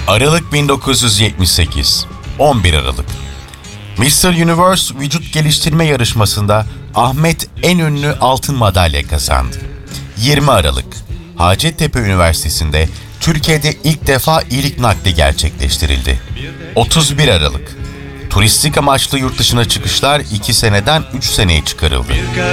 Aralık 1978, 11 Aralık. Mr. Universe vücut geliştirme yarışmasında Ahmet en ünlü altın madalya kazandı. 20 Aralık. Hacettepe Üniversitesi'nde Türkiye'de ilk defa ilik nakli gerçekleştirildi. 31 Aralık. Turistik amaçlı yurt dışına çıkışlar 2 seneden 3 seneye çıkarıldı.